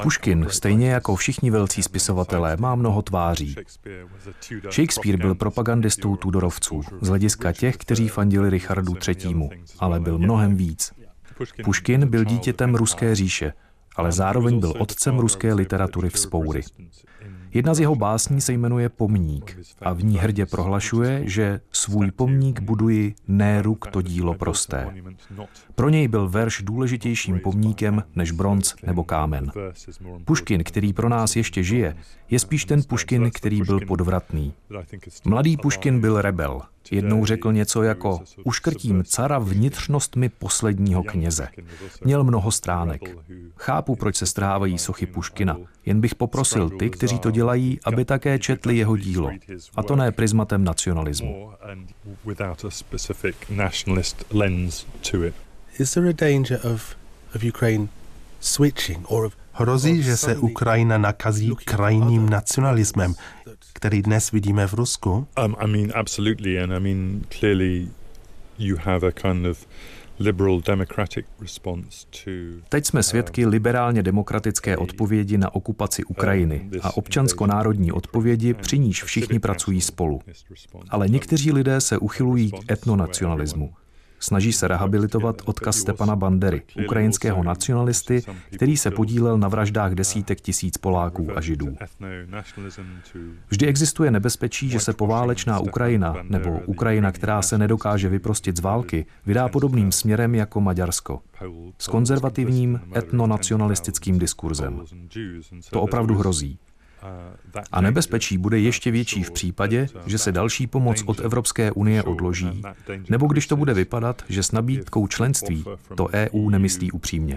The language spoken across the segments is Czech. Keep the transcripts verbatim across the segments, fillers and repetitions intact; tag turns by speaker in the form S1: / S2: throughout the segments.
S1: Puškin, stejně jako všichni velcí spisovatelé, má mnoho tváří. Shakespeare byl propagandistou tudorovců, z hlediska těch, kteří fandili Richardu třetímu, ale byl mnohem víc. Puškin byl dítětem ruské říše, ale zároveň byl otcem ruské literatury vzpoury. Jedna z jeho básní se jmenuje Pomník a v ní hrdě prohlašuje, že svůj pomník buduji ne ruk to dílo prosté. Pro něj byl verš důležitějším pomníkem než bronz nebo kámen. Puškin, který pro nás ještě žije, je spíš ten Puškin, který byl podvratný. Mladý Puškin byl rebel. Jednou řekl něco jako uškrtím cara vnitřnostmi posledního kněze. Měl mnoho stránek. Chápu, proč se strhávají sochy Puškina. Jen bych poprosil ty, kteří to dělají, aby také četli jeho dílo. A to ne prismatem nacionalismu.
S2: Is there a danger of, of Ukraine switching or of Hrozí, že se Ukrajina nakazí krajním nacionalismem, který dnes vidíme v Rusku?
S3: Um, I mean, absolutely, and I mean, clearly you have a kind of liberal democratic response to.
S1: Teď jsme svědky liberálně demokratické odpovědi na okupaci Ukrajiny a občansko-národní odpovědi, při níž všichni pracují spolu. Ale někteří lidé se uchylují k etnonacionalismu. Snaží se rehabilitovat odkaz Stepana Bandery, ukrajinského nacionalisty, který se podílel na vraždách desítek tisíc Poláků a Židů. Vždy existuje nebezpečí, že se poválečná Ukrajina, nebo Ukrajina, která se nedokáže vyprostit z války, vydá podobným směrem jako Maďarsko. S konzervativním etnonacionalistickým diskurzem. To opravdu hrozí. A nebezpečí bude ještě větší v případě, že se další pomoc od Evropské unie odloží, nebo když to bude vypadat, že s nabídkou členství to E U nemyslí upřímně.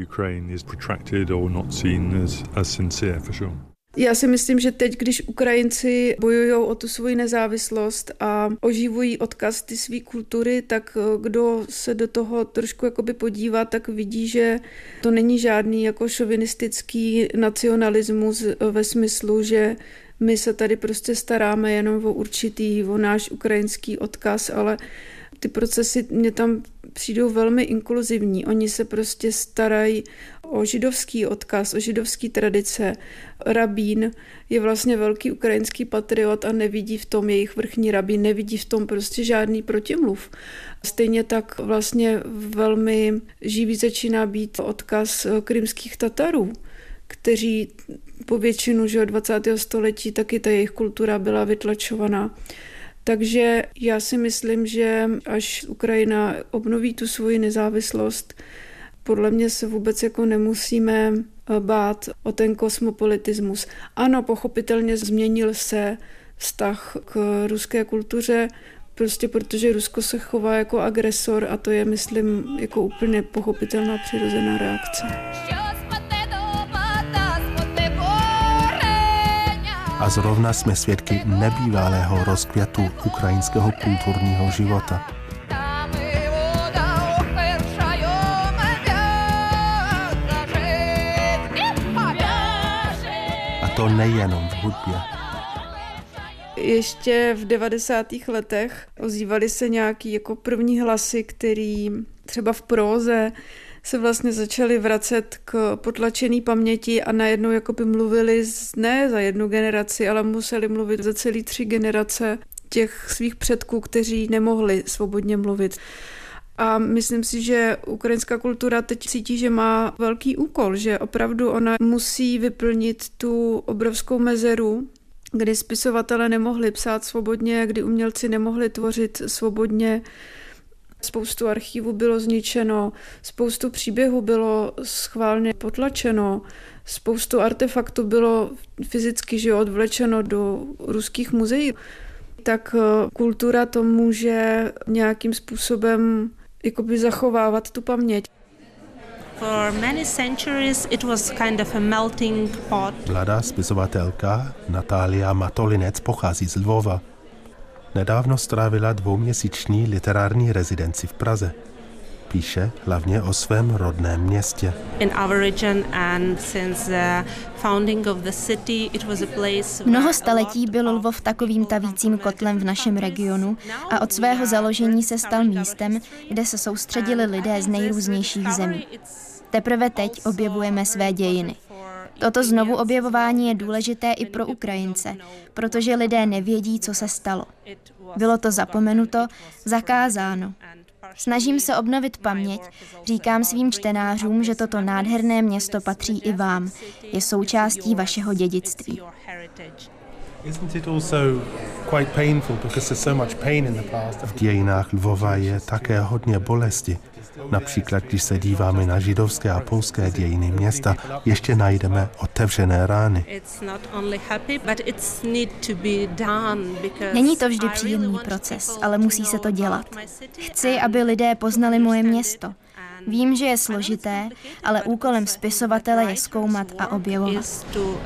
S4: Já si myslím, že teď, když Ukrajinci bojují o tu svoji nezávislost a oživují odkaz ty své kultury, tak kdo se do toho trošku jakoby podívá, tak vidí, že to není žádný jako šovinistický nacionalismus ve smyslu, že my se tady prostě staráme jenom o určitý, o náš ukrajinský odkaz, ale ty procesy mě tam přijdou velmi inkluzivní. Oni se prostě starají o židovský odkaz, o židovský tradice. Rabín je vlastně velký ukrajinský patriot a nevidí v tom jejich vrchní rabín, nevidí v tom prostě žádný protimluv. Stejně tak vlastně velmi živý začíná být odkaz krymských Tatarů, kteří po většinu že dvacátého století taky ta jejich kultura byla vytlačovaná. Takže já si myslím, že až Ukrajina obnoví tu svoji nezávislost, podle mě se vůbec jako nemusíme bát o ten kosmopolitismus. Ano, pochopitelně změnil se vztah k ruské kultuře, prostě protože Rusko se chová jako agresor a to je, myslím, jako úplně pochopitelná přirozená reakce.
S2: A zrovna jsme svědky nebývalého rozkvětu ukrajinského kulturního života. A to nejenom v hudbě.
S4: Ještě v devadesátých letech ozývaly se nějaký jako první hlasy, který třeba v próze se vlastně začali vracet k potlačené paměti a najednou jakoby mluvili ne za jednu generaci, ale museli mluvit za celý tři generace těch svých předků, kteří nemohli svobodně mluvit. A myslím si, že ukrajinská kultura teď cítí, že má velký úkol, že opravdu ona musí vyplnit tu obrovskou mezeru, kdy spisovatelé nemohli psát svobodně, kdy umělci nemohli tvořit svobodně. Spoustu archívů bylo zničeno, spoustu příběhů bylo schválně potlačeno, spoustu artefaktů bylo fyzicky že odvlečeno do ruských muzeí. Tak kultura to může nějakým způsobem jakoby zachovávat tu paměť.
S5: For many centuries it was kind of a melting pot.
S2: Mladá spisovatelka Natália Matolinec pochází z Lvova. Nedávno strávila dvouměsíční literární rezidenci v Praze. Píše hlavně o svém rodném městě.
S6: Mnoho staletí byl Lvov takovým tavícím kotlem v našem regionu a od svého založení se stal místem, kde se soustředili lidé z nejrůznějších zemí. Teprve teď objevujeme své dějiny. Toto znovu objevování je důležité i pro Ukrajince, protože lidé nevědí, co se stalo. Bylo to zapomenuto, zakázáno. Snažím se obnovit paměť, říkám svým čtenářům, že toto nádherné město patří i vám, je součástí vašeho dědictví.
S2: V dějinách Lvova je také hodně bolesti. Například, když se díváme na židovské a polské dějiny města, ještě najdeme otevřené rány.
S6: Není to vždy příjemný proces, ale musí se to dělat. Chci, aby lidé poznali moje město. Vím, že je složité, ale úkolem spisovatele je zkoumat a objevovat.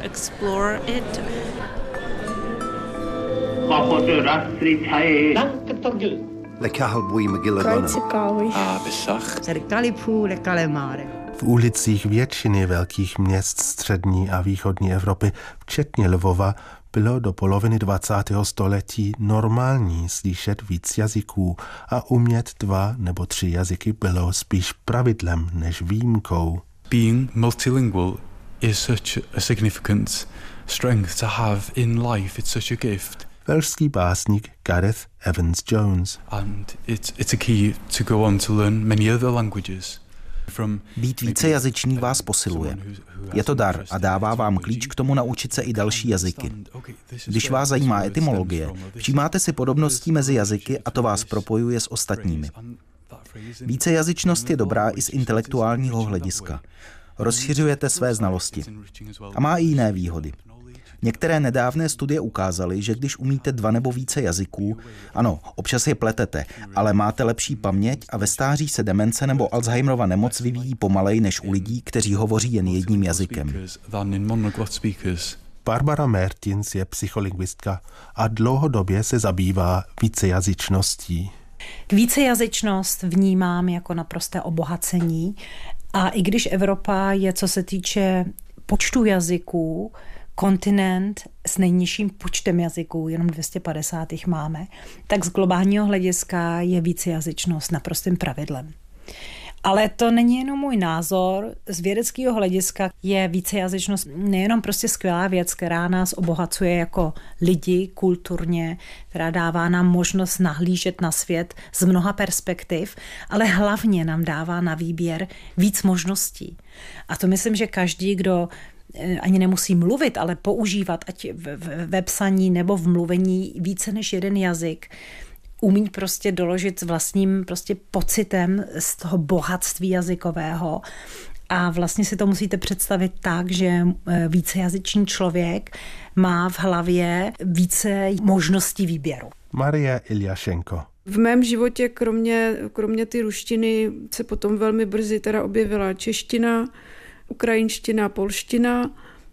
S2: V ulicích většiny velkých měst střední a východní Evropy, včetně Lvova, bylo do poloviny dvacátého století normální slyšet víc jazyků a umět dva nebo tři jazyky bylo spíš pravidlem než výjimkou.
S7: Being multilingual is such a significant strength to have in life. It's such a gift.
S2: Velšský básník Gareth Evans Jones.
S7: And it's, it's a key to go on to learn many other languages.
S8: Být vícejazyčný vás posiluje. Je to dar a dává vám klíč k tomu naučit se i další jazyky. Když vás zajímá etymologie, všímáte si podobností mezi jazyky a to vás propojuje s ostatními. Vícejazyčnost je dobrá i z intelektuálního hlediska. Rozšiřujete své znalosti. A má i jiné výhody. Některé nedávné studie ukázaly, že když umíte dva nebo více jazyků, ano, občas je pletete, ale máte lepší paměť a ve stáří se demence nebo Alzheimerova nemoc vyvíjí pomalej než u lidí, kteří hovoří jen jedním jazykem.
S2: Barbara Mertins je psycholingvistka a dlouhodobě se zabývá vícejazyčností.
S9: Vícejazyčnost vnímám jako naprosté obohacení a i když Evropa je, co se týče počtu jazyků, kontinent s nejnižším počtem jazyků, jenom dvě stě padesát jich máme, tak z globálního hlediska je vícejazyčnost naprostým pravidlem. Ale to není jenom můj názor. Z vědeckého hlediska je vícejazyčnost nejenom prostě skvělá věc, která nás obohacuje jako lidi kulturně, která dává nám možnost nahlížet na svět z mnoha perspektiv, ale hlavně nám dává na výběr víc možností. A to myslím, že každý, kdo ani nemusí mluvit, ale používat ať ve psaní nebo v mluvení více než jeden jazyk, umí prostě doložit s vlastním prostě pocitem z toho bohatství jazykového. A vlastně si to musíte představit tak, že vícejazyčný člověk má v hlavě více možností výběru.
S2: Maria Iljašenko.
S4: V mém životě kromě, kromě ty ruštiny se potom velmi brzy teda objevila čeština, ukrajinština, polština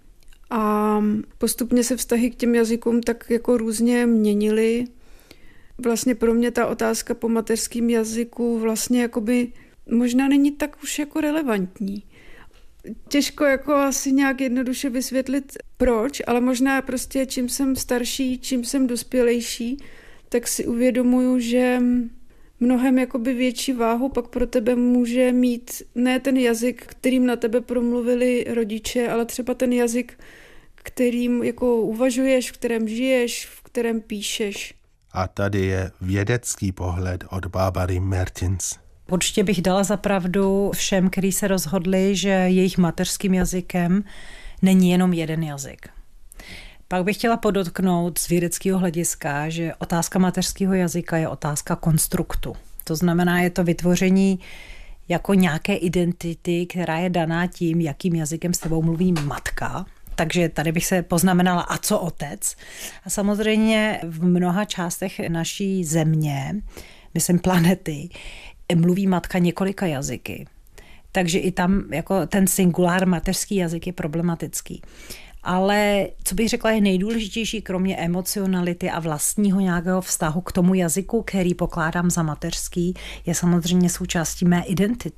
S4: a postupně se vztahy k těm jazykům tak jako různě měnily. Vlastně pro mě ta otázka po mateřském jazyku vlastně jakoby možná není tak už jako relevantní. Těžko jako asi nějak jednoduše vysvětlit proč, ale možná prostě čím jsem starší, čím jsem dospělejší, tak si uvědomuju, že mnohem jakoby větší váhu pak pro tebe může mít ne ten jazyk, kterým na tebe promluvili rodiče, ale třeba ten jazyk, kterým jako uvažuješ, v kterém žiješ, v kterém píšeš.
S2: A tady je vědecký pohled od Barbary Mertins.
S9: Určitě bych dala za pravdu všem, kteří se rozhodli, že jejich mateřským jazykem není jenom jeden jazyk. Pak bych chtěla podotknout z vědeckého hlediska, že otázka mateřského jazyka je otázka konstruktu. To znamená, je to vytvoření jako nějaké identity, která je daná tím, jakým jazykem s tebou mluví matka. Takže tady bych se poznamenala, a co otec. A samozřejmě v mnoha částech naší země, myslím planety, mluví matka několika jazyky. Takže i tam jako ten singulár mateřský jazyk je problematický. Ale co bych řekla je nejdůležitější, kromě emocionality a vlastního nějakého vztahu k tomu jazyku, který pokládám za mateřský, je samozřejmě součástí mé identity.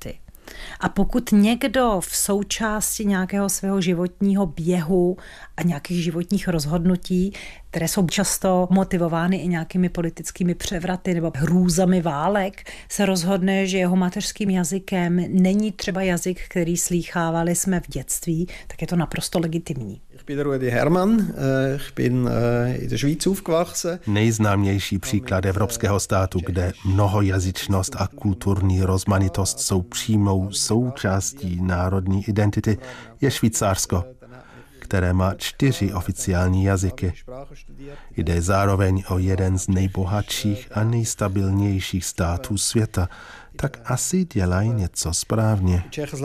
S9: A pokud někdo v součásti nějakého svého životního běhu a nějakých životních rozhodnutí, které jsou často motivovány i nějakými politickými převraty nebo hrůzami válek, se rozhodne, že jeho mateřským jazykem není třeba jazyk, který slýchávali jsme v dětství, tak je to naprosto legitimní.
S10: Ich bin Rudi Hermann, ich bin in der Schweiz aufgewachsen.
S2: Nejznámější příklad evropského státu, kde mnohojazyčnost a kulturní rozmanitost jsou přímou součástí národní identity, je Švýcarsko, které má čtyři oficiální jazyky. Jde zároveň o jeden z nejbohatších a nejstabilnějších států světa, tak asi dělají něco správně.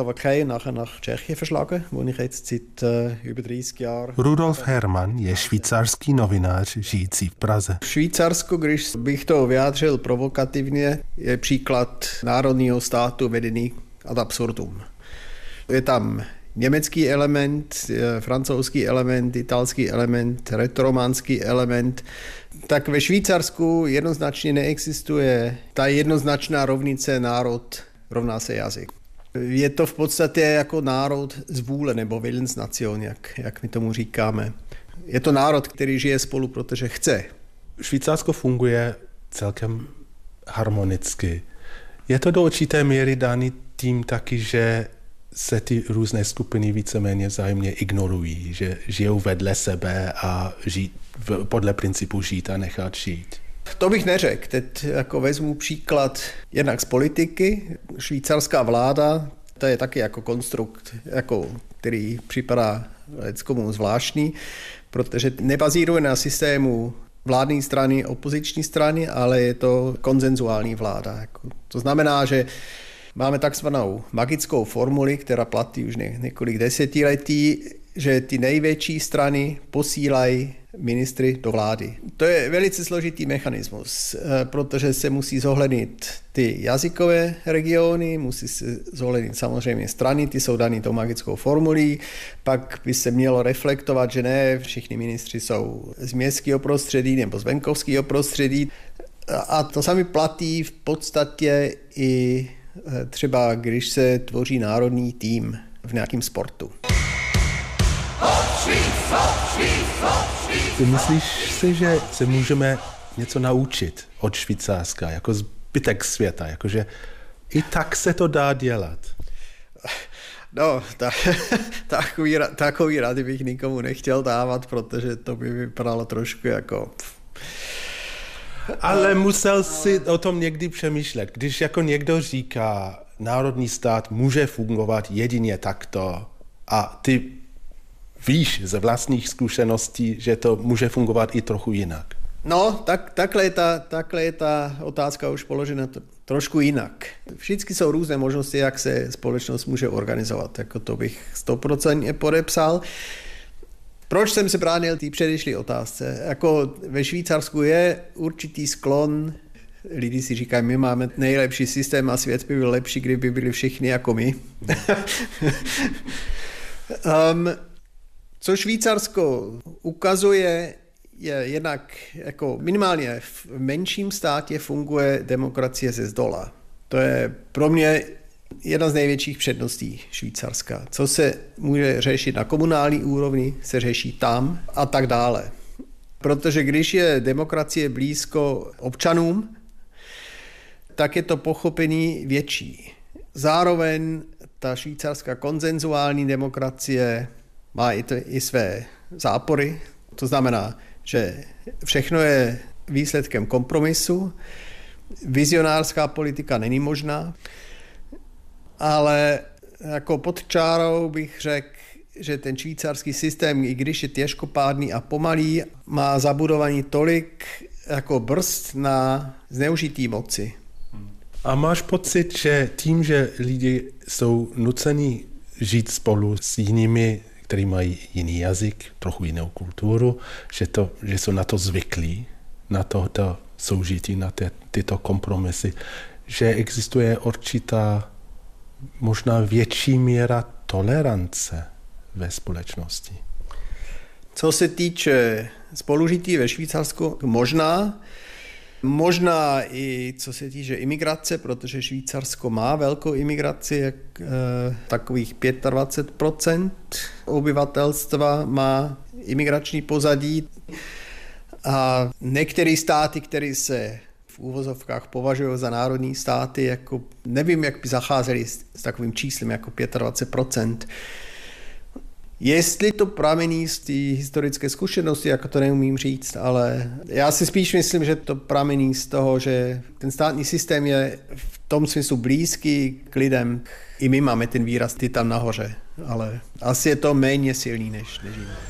S2: Rudolf Hermann je švýcarský novinář žijící v Praze.
S10: Švýcarsko, když bych to vyjádřil provokativně, je příklad národního státu vedený ad absurdum. Je tam německý element, francouzský element, italský element, retorománský element, tak ve Švýcarsku jednoznačně neexistuje ta jednoznačná rovnice národ rovná se jazyk. Je to v podstatě jako národ z vůle nebo Willensnation, jak, jak my tomu říkáme. Je to národ, který žije spolu, protože chce.
S2: Švýcarsko funguje celkem harmonicky. Je to do určité míry daný tím taky, že se ty různé skupiny víceméně vzájemně ignorují, že žijou vedle sebe a žijí podle principu žít a nechat žít.
S10: To bych neřekl. Teď jako vezmu příklad jednak z politiky. Švýcarská vláda, to je taky jako konstrukt, jako, který připadá leckomu zvláštní, protože nebazíruje na systému vládní strany, opoziční strany, ale je to konsenzuální vláda. Jako, to znamená, že máme takzvanou magickou formuli, která platí už ně, několik desetiletí, že ty největší strany posílají ministry do vlády. To je velice složitý mechanismus, protože se musí zohlednit ty jazykové regiony, musí se zohlednit samozřejmě strany, ty jsou daný tou magickou formulí, pak by se mělo reflektovat, že ne všichni ministři jsou z městského prostředí nebo z venkovského prostředí. A to sami platí v podstatě i třeba když se tvoří národní tým v nějakém sportu.
S2: Ty myslíš si, že se můžeme něco naučit od Švýcarska, jako zbytek světa, jakože i tak se to dá dělat?
S10: No, ta, takový, takový rady bych nikomu nechtěl dávat, protože to by vypadalo trošku jako...
S2: Ale musel si o tom někdy přemýšlet. Když jako někdo říká, národní stát může fungovat jedině takto a ty víš ze vlastních zkušeností, že to může fungovat i trochu jinak.
S10: No, tak, takhle, je ta, takhle je ta otázka už položena to, trošku jinak. Vždycky jsou různé možnosti, jak se společnost může organizovat. Jako to bych stoprocentně podepsal. Proč jsem se bránil té předešlé otázce? Jako ve Švýcarsku je určitý sklon, lidi si říkají, my máme nejlepší systém a svět by byl lepší, kdyby byli všichni jako my. um, co Švýcarsko ukazuje, je jednak jako minimálně v menším státě funguje demokracie ze zdola. To je pro mě jedna z největších předností Švýcarska. Co se může řešit na komunální úrovni, se řeší tam a tak dále. Protože když je demokracie blízko občanům, tak je to pochopení větší. Zároveň ta švýcarská konsenzuální demokracie má i, to, i své zápory. To znamená, že všechno je výsledkem kompromisu. Vizionářská politika není možná. Ale jako pod čárou bych řekl, že ten švýcarský systém, i když je těžkopádný a pomalý, má zabudovaný tolik jako brzd na zneužití moci.
S2: A máš pocit, že tím, že lidi jsou nuceni žít spolu s jinými, kteří mají jiný jazyk, trochu jinou kulturu, že, to, že jsou na to zvyklí, na tohoto soužití, na ty, tyto kompromisy, že existuje určitá možná větší míra tolerance ve společnosti?
S10: Co se týče spolužití ve Švýcarsku, možná. Možná i co se týče imigrace, protože Švýcarsko má velkou imigraci, jak e, takových dvacet pět procent obyvatelstva má imigrační pozadí. A některé státy, které se v úvozovkách považují za národní státy, jako nevím, jak by zacházeli s, s takovým číslem jako dvacet pět procent. Jestli to pramení z té historické zkušenosti, jako to neumím říct, ale já si spíš myslím, že to pramení z toho, že ten státní systém je v tom smyslu blízký k lidem. I my máme ten výraz, ty tam nahoře, ale asi je to méně silný než, než jiné.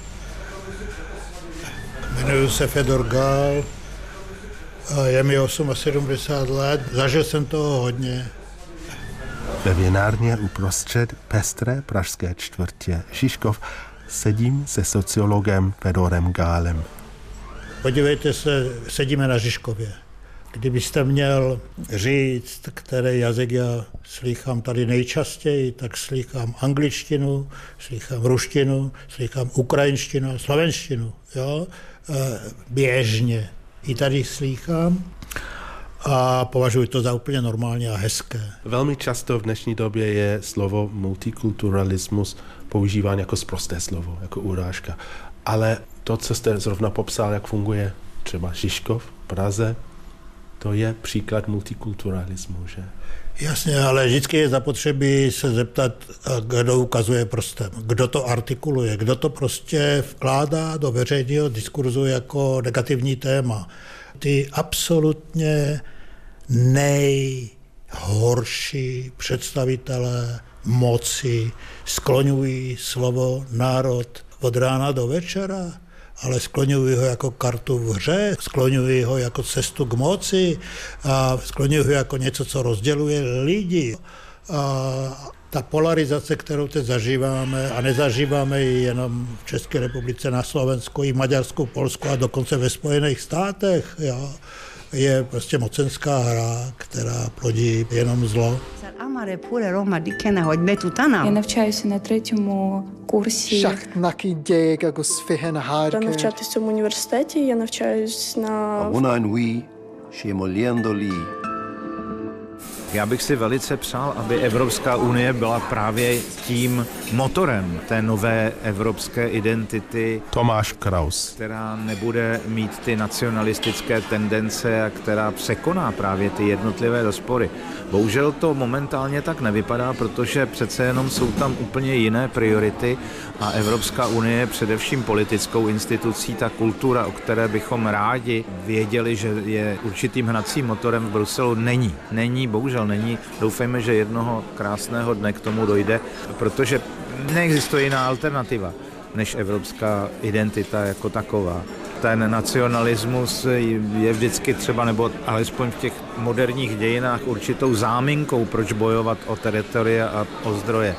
S11: Jmenuji se Fedor Gál, je mi sedmdesát osm let, zažil jsem toho hodně.
S2: Ve vinárně uprostřed pestré pražské čtvrtě Žižkov sedím se sociologem Fedorem Gálem.
S11: Podívejte se, sedíme na Žižkově. Kdybyste měl říct, který jazyk já slýchám tady nejčastěji, tak slýchám angličtinu, slýchám ruštinu, slýchám ukrajinštinu, slovenštinu. Jo? Běžně. I tady slýchám. A považuji to za úplně normální a hezké.
S2: Velmi často v dnešní době je slovo multikulturalismus používán jako sprosté slovo, jako urážka. Ale to, co jste zrovna popsal, jak funguje třeba Žižkov v Praze, to je příklad multikulturalismu, že?
S11: Jasně, ale vždycky je zapotřebí se zeptat, kdo ukazuje prstem, kdo to artikuluje, kdo to prostě vkládá do veřejného diskurzu jako negativní téma. Ty absolutně nejhorší představitelé moci skloňují slovo národ od rána do večera, ale skloňují ho jako kartu v hře, skloňují ho jako cestu k moci a skloňují ho jako něco, co rozděluje lidi. A ta polarizace, kterou teď zažíváme, a nezažíváme ji jenom v České republice, na Slovensku, i v Maďarsku, Polsku a dokonce ve Spojených státech, jo, je prostě mocenská hra, která plodí jenom zlo.
S12: Я навчаюся на третьому курсі. Та навчатись в цьому університеті, я навчаюсь на...
S13: Já bych si velice přál, aby Evropská unie byla právě tím motorem té nové evropské identity.
S2: Tomáš Kraus.
S13: Která nebude mít ty nacionalistické tendence a která překoná právě ty jednotlivé rozpory. Bohužel to momentálně tak nevypadá, protože přece jenom jsou tam úplně jiné priority a Evropská unie je především politickou institucí. Ta kultura, o které bychom rádi věděli, že je určitým hnacím motorem v Bruselu, není. Není, bohužel není. Doufejme, že jednoho krásného dne k tomu dojde, protože neexistuje jiná alternativa než evropská identita jako taková. Ten nacionalismus je vždycky třeba, nebo alespoň v těch moderních dějinách, určitou záminkou, proč bojovat o teritoria a o zdroje.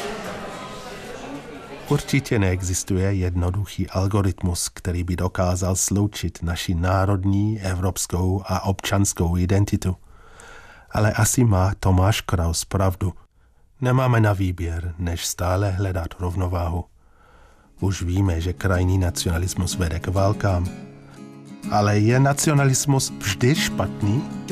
S2: Určitě neexistuje jednoduchý algoritmus, který by dokázal sloučit naši národní, evropskou a občanskou identitu. Ale asi má Tomáš Kraus pravdu. Nemáme na výběr, než stále hledat rovnováhu. Už víme, že krajný nacionalismus vede k válkám. Ale je nacionalismus vždy špatný?